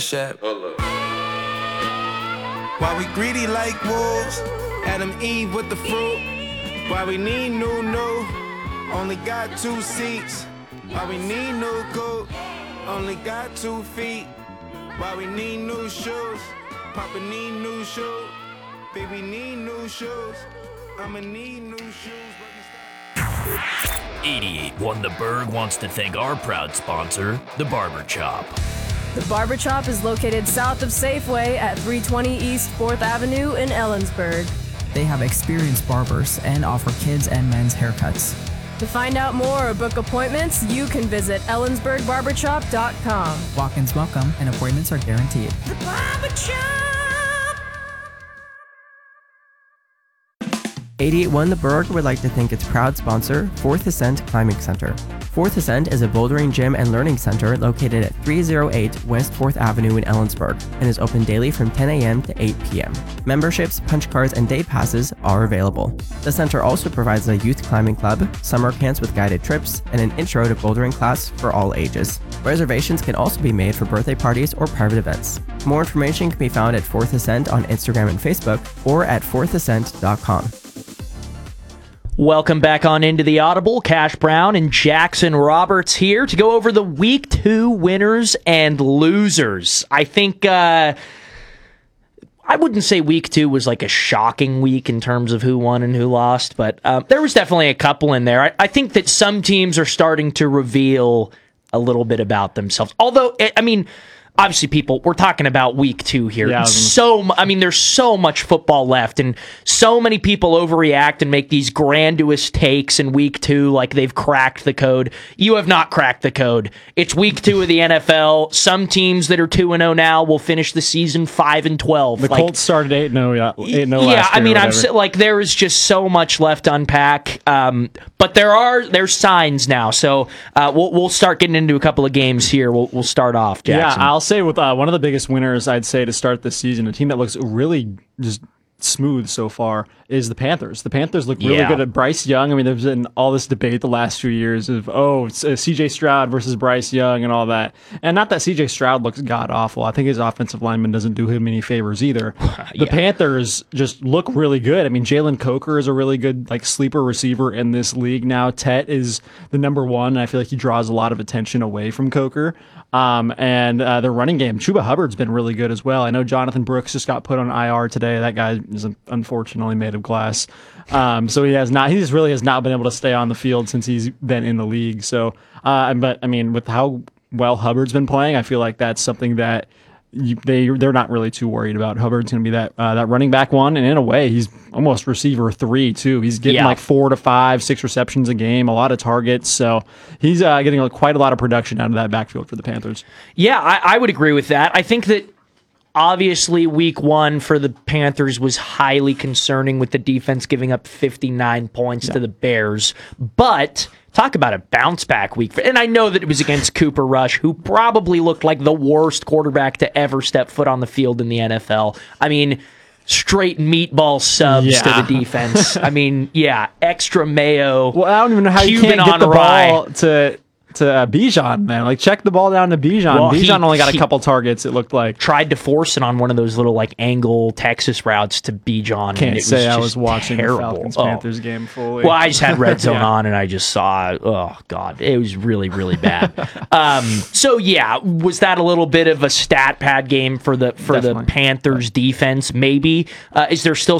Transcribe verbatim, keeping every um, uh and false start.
Shep. Why we greedy like wolves, Adam Eve with the fruit. Why we need new new, only got two seats. Why we need new coat, only got two feet. Why we need new shoes, Papa need new shoes. Baby need new shoes, I'ma need new shoes. eighty-eight one The Berg wants to thank our proud sponsor, The Barber Chop. The Barber Chop is located south of Safeway at three twenty East fourth Avenue in Ellensburg. They have experienced barbers and offer kids and men's haircuts. To find out more or book appointments, you can visit ellensburg barber chop dot com. Walk-ins welcome and appointments are guaranteed. The Barber Chop! eighty-eight one The Berg would like to thank its proud sponsor, Fourth Ascent Climbing Center. Fourth Ascent is a bouldering gym and learning center located at three oh eight West fourth Avenue in Ellensburg and is open daily from ten a.m. to eight p.m. Memberships, punch cards, and day passes are available. The center also provides a youth climbing club, summer camps with guided trips, and an intro to bouldering class for all ages. Reservations can also be made for birthday parties or private events. More information can be found at Fourth Ascent on Instagram and Facebook or at fourth ascent dot com. Welcome back on into the Audible. Cash Brown and Jackson Roberts here to go over the week two winners and losers. I think uh, I wouldn't say week two was like a shocking week in terms of who won and who lost, but uh, there was definitely a couple in there. I, I think that some teams are starting to reveal a little bit about themselves. Although, I mean, obviously, people, we're talking about week two here. Yeah, I so, I mean, there's so much football left, and so many people overreact and make these grandiose takes in week two like they've cracked the code. You have not cracked the code. It's week two of the N F L. Some teams that are two and oh now will finish the season five and twelve. The like, Colts started eight and oh yeah, eight and oh yeah, last year. I mean, I'm whatever. so, like, there is just so much left to unpack. Um, but there are there's signs now, so uh, we'll we'll start getting into a couple of games here. We'll we'll start off, Jackson. Yeah, I'll say with uh, one of the biggest winners, I'd say, to start this season, a team that looks really just smooth so far, is the Panthers. The Panthers look really Yeah. good at Bryce Young. I mean, there's been all this debate the last few years of, oh, it's, uh, C J Stroud versus Bryce Young and all that. And not that C J Stroud looks god-awful. I think his offensive lineman doesn't do him any favors either. The Yeah. Panthers just look really good. I mean, Jalen Coker is a really good like sleeper receiver in this league now. Tet is the number one, and I feel like he draws a lot of attention away from Coker. Um, and uh, their running game, Chuba Hubbard's been really good as well. I know Jonathan Brooks just got put on I R today. That guy is unfortunately made of glass. Um, so he has not, he just really has not been able to stay on the field since he's been in the league. So, uh, but I mean, with how well Hubbard's been playing, I feel like that's something that you, they they're not really too worried about. Hubbard's going to be that uh, that running back one, and in a way, he's almost receiver three too. He's getting Yeah. like four to five, six receptions a game, a lot of targets. So he's uh, getting quite a lot of production out of that backfield for the Panthers. Yeah, I, I would agree with that. I think that obviously week one for the Panthers was highly concerning with the defense giving up fifty-nine points Yeah. to the Bears. But talk about a bounce back week. And I know that it was against Cooper Rush, who probably looked like the worst quarterback to ever step foot on the field in the N F L. I mean, straight meatball subs Yeah. to the defense. I mean, yeah, extra mayo. Well, I don't even know how you Cuban can't get on the rye. ball to to uh, Bijan, man. Like, check the ball down to Bijan. Well, Bijan he- only got a he- couple targets, it looked like. Tried to force it on one of those little like angle Texas routes to Bijan. and Can't it say I just was watching terrible. the Falcons Oh. Panthers game fully. Well, I just had red zone Yeah. on and I just saw, oh God, it was really, really bad. um, so yeah, was that a little bit of a stat pad game for the for Definitely. the Panthers defense? Maybe. Uh, is there still